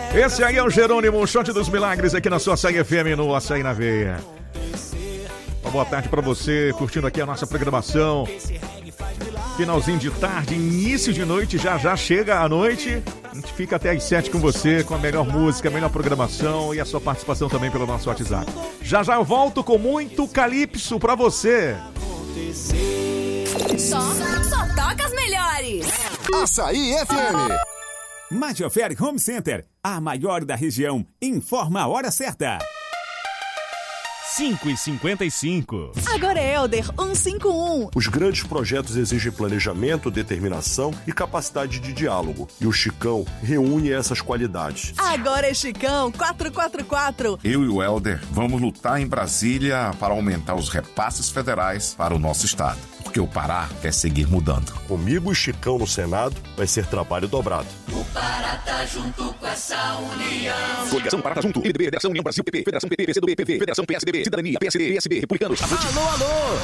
Esse aí é o Jerônimo, o shot dos milagres aqui na sua Açaí FM, no Açaí na Veia. Uma boa tarde pra você, curtindo aqui a nossa programação. Finalzinho de tarde, início de noite, já chega a noite. A gente fica até às 7 com você, com a melhor música, a melhor programação e a sua participação também pelo nosso WhatsApp. Já eu volto com muito calypso pra você. Só toca as melhores. Açaí FM. Majoferi Home Center, a maior da região, informa a hora certa. 5h55. Agora é Helder 151. Os grandes projetos exigem planejamento, determinação e capacidade de diálogo. E o Chicão reúne essas qualidades. Agora é Chicão 444. Eu e o Helder vamos lutar em Brasília para aumentar os repasses federais para o nosso estado. Porque o Pará quer seguir mudando. Comigo e Chicão no Senado vai ser trabalho dobrado. O Pará tá junto com essa união. Coligação Pará tá junto. MDB, Federação União Brasil, PP, Federação PT, PCdoB, PV, Federação PSDB, Cidadania, PSD, PSB, Republicanos. Alô!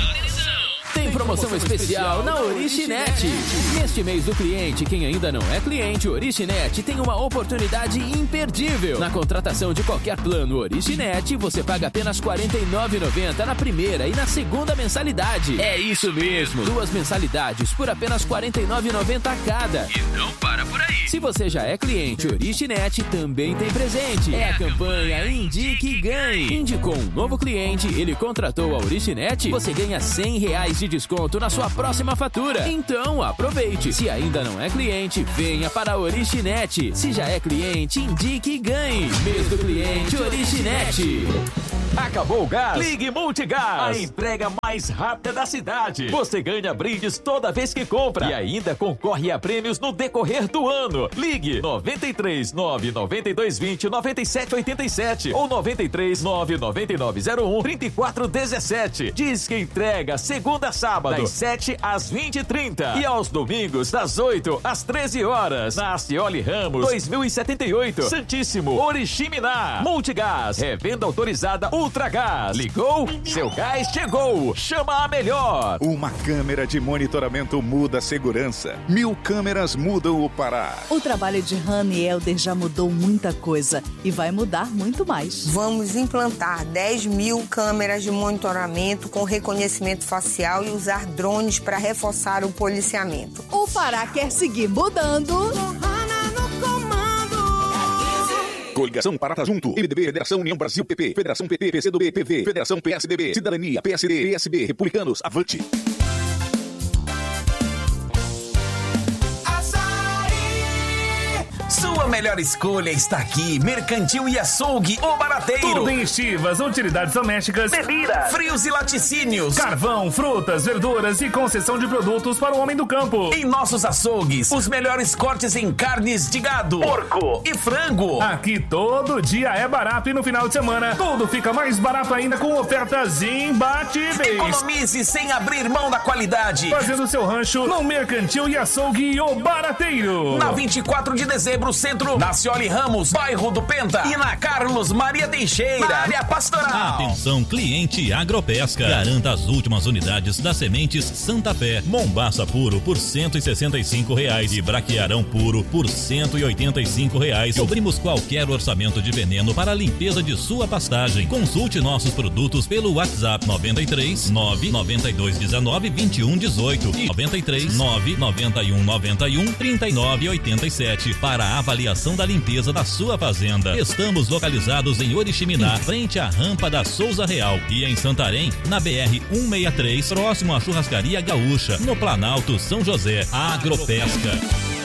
Tem promoção especial na Originet. Neste mês do cliente, quem ainda não é cliente, Originet tem uma oportunidade imperdível. Na contratação de qualquer plano Originet, você paga apenas R$ 49,90 na primeira e na segunda mensalidade. É isso mesmo, 2 mensalidades por apenas R$ 49,90 a cada. E não para por aí. Se você já é cliente Originet, também tem presente. É a campanha Indique e Ganhe. Indicou um novo cliente, ele contratou a Originet, você ganha R$ 100 de desconto na sua próxima fatura. Então aproveite. Se ainda não é cliente, venha para a Originet. Se já é cliente, indique e ganhe. Mês do cliente Originet. Acabou o gás? Ligue Multigás. A entrega mais rápida da cidade. Você ganha brindes toda vez que compra. E ainda concorre a prêmios no decorrer do ano. Ligue 93 992 20 97 87 ou 93 99901 3417. Diz que entrega segunda a sábado, das 7 às 20h30 e aos domingos, das 8 às 13 horas. Na Acioli Ramos, 2078, Santíssimo, Oriximiná. Multigás, revenda autorizada Ultragás. Ligou? Seu gás chegou. Chama a melhor. Uma câmera de monitoramento muda a segurança. 1000 câmeras mudam o Pará. O trabalho de Hannah e Helder já mudou muita coisa e vai mudar muito mais. Vamos implantar 10.000 câmeras de monitoramento com reconhecimento facial e usar drones para reforçar o policiamento. O Pará quer seguir mudando. Coligação Pará tá junto. MDB, Federação União Brasil, PP, Federação PT, PCdoB, PV, Federação PSDB, Cidadania, PSD, PSB, Republicanos. Avante. Sua melhor escolha está aqui. Mercantil e Açougue, o Barateiro. Tudo em estivas, utilidades domésticas, bebida, frios e laticínios, carvão, frutas, verduras e concessão de produtos para o homem do campo. Em nossos açougues, os melhores cortes em carnes de gado, porco e frango. Aqui todo dia é barato e no final de semana tudo fica mais barato ainda com ofertas imbatíveis. Economize sem abrir mão da qualidade. Fazendo seu rancho no Mercantil e Açougue, o Barateiro. Na 24 de dezembro, Centro, na Acioli Ramos, bairro do Penta, e na Carlos Maria Teixeira, na área pastoral. Atenção, cliente Agropesca. Garanta as últimas unidades das sementes Santa Fé. Mombaça puro por R$ 165,00 e braquiarão puro por R$ 185,00. Cobrimos qualquer orçamento de veneno para a limpeza de sua pastagem. Consulte nossos produtos pelo WhatsApp 93 992 19 21 18 e 93 991 91 39 87 para a avaliação da limpeza da sua fazenda. Estamos localizados em Oriximiná, frente à rampa da Souza Real, e em Santarém, na BR-163, próximo à Churrascaria Gaúcha, no Planalto São José. Agropesca.